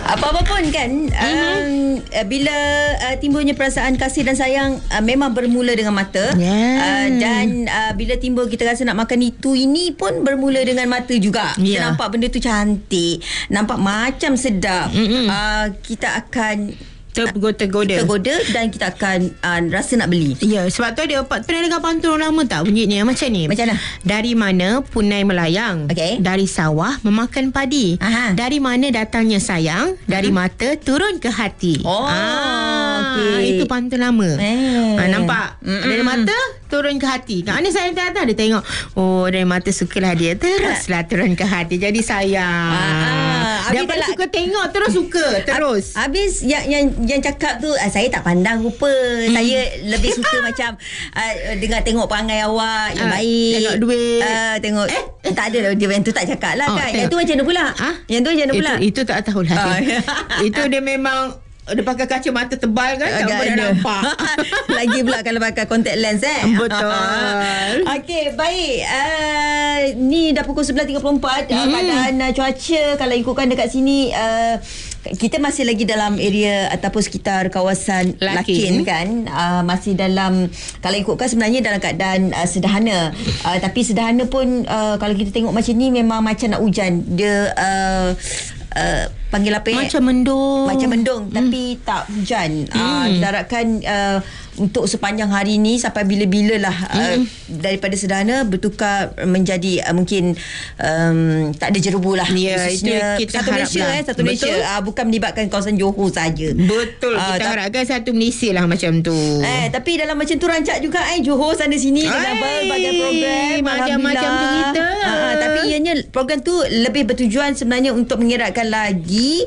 Apa-apa pun kan, bila timbulnya perasaan kasih dan sayang, memang bermula dengan mata. Dan bila timbul kita rasa nak makan ini pun bermula dengan mata juga. Kita nampak benda tu cantik, nampak macam sedap, kita akan tergoda dan kita akan rasa nak beli. Ya, sebab tu ada pernah dengar pantun lama tak bunyinya macam ni. Macam mana? Dari mana punai melayang? Dari sawah memakan padi. Dari mana datangnya sayang? Dari mata turun ke hati. Itu pantun lama. Nampak? Dari mata turun ke hati. Kat mana sayang datang, dia tengok, oh dari mata sukalah dia, teruslah turun ke hati. Jadi sayang. Daripada suka tengok terus suka terus. Habis yang cakap tu, saya tak pandang rupa. Saya lebih suka macam dengar tengok perangai awak yang baik. Tengok duit. Tengok tak ada dia yang tu tak cakap lah kan. Yang tu macam mana pula? Yang tu macam mana pula? Itu tak tahulah. Itu dia memang dia pakai kacamata tebal kan, tak boleh nampak. Lagi pula kalau pakai contact lens Betul. Okey, baik. Ni dah pukul 11.34. Keadaan cuaca kalau ikutkan dekat sini, kita masih lagi dalam area ataupun sekitar kawasan Lakin kan. Masih dalam, kalau ikutkan sebenarnya dalam keadaan sederhana. Tapi sederhana pun kalau kita tengok macam ni memang macam nak hujan. Dia panggil apa macam mendung tapi tak hujan. Diharapkan untuk sepanjang hari ni sampai bila-bila lah daripada sederhana bertukar menjadi mungkin tak ada jerebu lah. Itu kita satu Malaysia satu Malaysia, bukan melibatkan kawasan Johor saja. Betul. Kita harapkan satu Malaysia lah macam tu. Tapi dalam macam tu rancak juga Johor sana sini dengan berbagai program macam-macam cerita. Tapi ianya program tu lebih bertujuan sebenarnya untuk mengeratkan lagi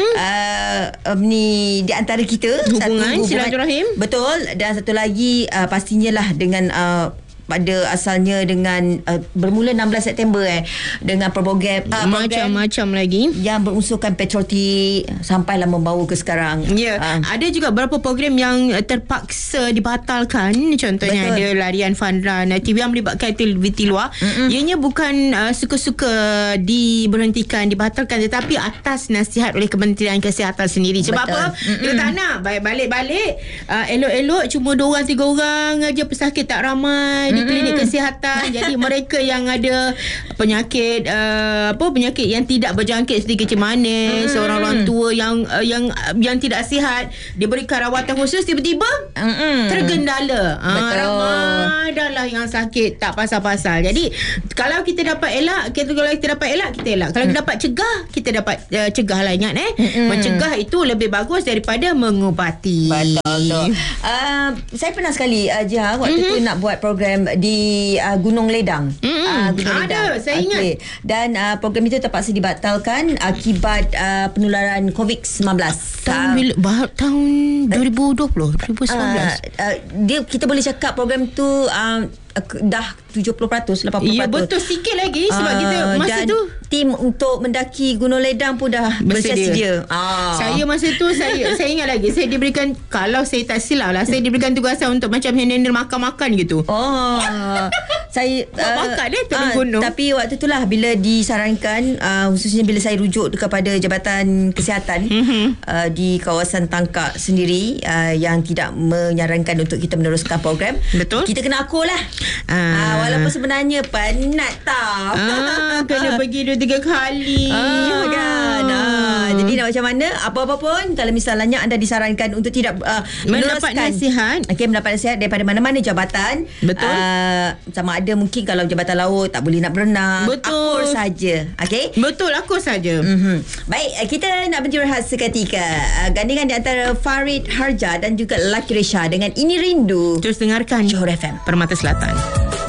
ni di antara kita, hubungan silaturahim. Betul. Dan satu lagi pastinya lah dengan pada asalnya dengan bermula 16 September dengan program macam-macam lagi yang berunsurkan Petroti sampailah membawa ke sekarang. Ada juga beberapa program yang terpaksa dibatalkan. Contohnya ada larian fun run TV yang melibatkan aktiviti luar. Ianya bukan suka-suka diberhentikan, dibatalkan, tetapi atas nasihat oleh Kementerian Kesihatan sendiri. Sebab apa? Kita tak nak balik-balik elok-elok cuma 2-3 orang aja, pesakit tak ramai di klinik kesihatan. Jadi mereka yang ada penyakit penyakit yang tidak berjangkit seperti kencing manis, seorang orang tua yang tidak sihat diberikan rawatan khusus, tiba-tiba tergendala. Ramai dah lah yang sakit tak pasal-pasal. Jadi kalau kita dapat elak, kita elak. Kalau kita dapat cegah, kita dapat cegah lah. Ingat mencegah itu lebih bagus daripada mengubati. Betul. Saya pernah sekali waktu tu nak buat program di Gunung Ledang. Ada, saya ingat. Dan program itu terpaksa dibatalkan akibat penularan COVID-19. Tahun 2020, 2019. Kita boleh cakap program tu dah 70%, 80%. Ya, betul, sikit lagi sebab kita masa tu tim untuk mendaki Gunung Ledang pun dah bersedia. Saya masa tu saya ingat lagi, saya diberikan, kalau saya tak silap lah, saya diberikan tugasan untuk macam handle makan-makan gitu. Saya makan turun gunung. Tapi waktu itulah bila disarankan, khususnya bila saya rujuk kepada Jabatan Kesihatan di kawasan Tangkak sendiri, yang tidak menyarankan untuk kita meneruskan program. Betul. Kita kena akur lah. Walaupun sebenarnya penat tau. Kena pergi 2-3 kali. Jadi nak macam mana, apa-apa pun, kalau misalnya anda disarankan untuk tidak mendapat nasihat, mendapat nasihat daripada mana-mana jabatan. Betul. Sama ada mungkin kalau Jabatan Laut tak boleh nak berenang. Betul. Akur saja. Betul, akur saja. Baik, kita nak berrehat seketika. Gandingan di antara Farid Harja dan juga Lucky Resha dengan Ini Rindu. Terus dengarkan Johor FM Permata Selatan.